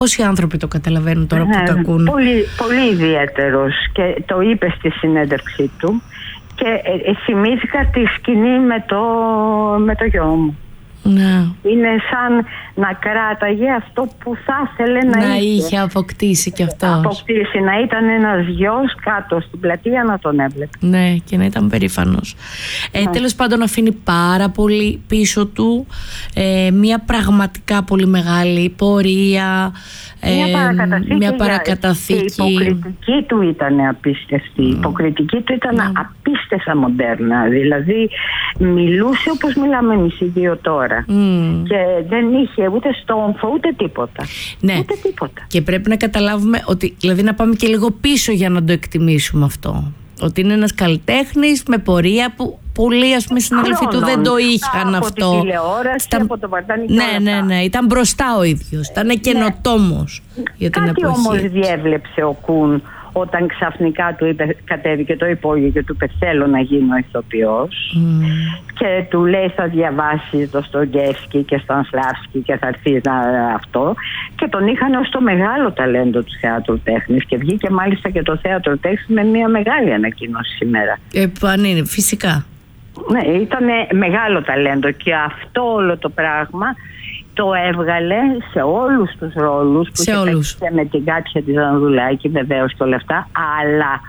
Πόσοι άνθρωποι το καταλαβαίνουν τώρα που το ακούν? Πολύ, πολύ ιδιαίτερος, και το είπε στη συνέντευξή του. Και θυμήθηκα τη σκηνή με το γιο μου. Ναι. Είναι σαν να κράταγε αυτό που θα ήθελε να είχε αποκτήσει κι αυτός. Να ήταν ένας γιος κάτω στην πλατεία να τον έβλεπε. Ναι, και να ήταν περήφανος. Τέλος πάντων, αφήνει πάρα πολύ πίσω του, μια πραγματικά πολύ μεγάλη πορεία, μια παρακαταθήκη. Η υποκριτική του ήταν απίστευτη. Η υποκριτική του ήταν απίστευτα μοντέρνα. Δηλαδή μιλούσε όπως μιλάμε εμείς οι δύο τώρα. Και δεν είχε ούτε στόμφο ούτε τίποτα. Ναι. Ούτε τίποτα. Και πρέπει να καταλάβουμε ότι, δηλαδή, να πάμε και λίγο πίσω για να το εκτιμήσουμε αυτό. Ότι είναι ένας καλλιτέχνης με πορεία που πολλοί, ας πούμε, συναδελφοί του δεν το είχαν αυτό. Από τη τηλεόραση, από το Βαρδάνι και όλα αυτά. Ναι, ήταν μπροστά ο ίδιος. Ήταν καινοτόμος για την εποχή. Κάτι όμως διέβλεψε ο Κουν όταν ξαφνικά του κατέβηκε το υπόγειο και του είπε θέλω να γίνω ηθοποιός, και του λέει θα διαβάσεις Δοστογεύσκη και Στανσλάβσκι και θα έρθεις αυτό, και τον είχαν ως το μεγάλο ταλέντο του θεάτρου τέχνης, και βγήκε μάλιστα και το θέατρο τέχνης με μια μεγάλη ανακοίνωση σήμερα. Αν είναι, φυσικά. Ναι, ήταν μεγάλο ταλέντο, και αυτό όλο το πράγμα το έβγαλε σε όλους τους ρόλους που είχε με την Κάτια τη Ζανδουλάκη βεβαίως και όλα αυτά, αλλά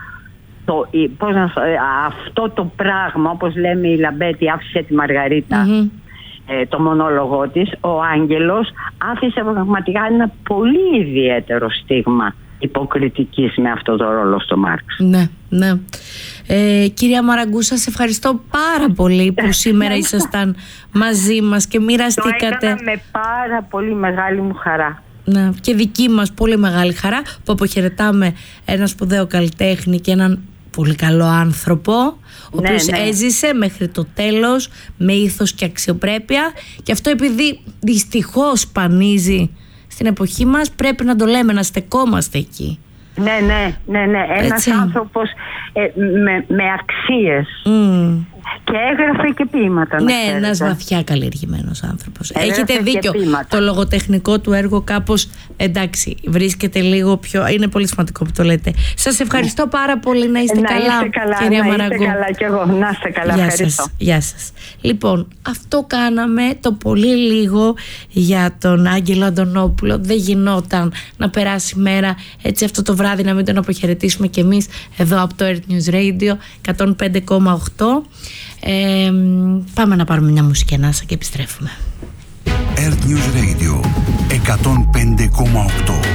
αυτό το πράγμα, όπως λέμε η Λαμπέτη άφησε τη Μαργαρίτα, το μονόλογο της, ο Άγγελος άφησε πραγματικά ένα πολύ ιδιαίτερο στίγμα υποκριτικής με αυτό το ρόλο στο Μάρξ. Ναι, ναι. Κυρία Μαραγκού, σας ευχαριστώ πάρα πολύ που σήμερα ήσασταν μαζί μας και μοιραστήκατε. Το έκανα με πάρα πολύ μεγάλη μου χαρά. Ναι, και δική μας πολύ μεγάλη χαρά που αποχαιρετάμε ένα σπουδαίο καλλιτέχνη και έναν πολύ καλό άνθρωπο, ο οποίος έζησε μέχρι το τέλος με ήθος και αξιοπρέπεια, και αυτό επειδή δυστυχώς σπανίζει στην εποχή μας, πρέπει να το λέμε, να στεκόμαστε εκεί. Ναι. Ένας άνθρωπος με αξίες. Και έγραφε και ποίηματα. Ναι, ένας βαθιά καλλιεργημένος άνθρωπος. Έχετε δίκιο. Το λογοτεχνικό του έργο κάπως, εντάξει, βρίσκεται λίγο πιο. Είναι πολύ σημαντικό που το λέτε. Σας ευχαριστώ πάρα πολύ. Να είστε καλά, κυρία Μαραγκού. Να είστε καλά κι εγώ. Να είστε καλά. Ευχαριστώ. Γεια σας. Λοιπόν, αυτό κάναμε το πολύ λίγο για τον Άγγελο Αντωνόπουλο. Δεν γινόταν να περάσει μέρα έτσι αυτό το βράδυ να μην τον αποχαιρετήσουμε κι εμείς εδώ από το Earth News Radio 105,8. Πάμε να πάρουμε μια μουσική ανάσα και επιστρέφουμε. Earth News Radio 105,8.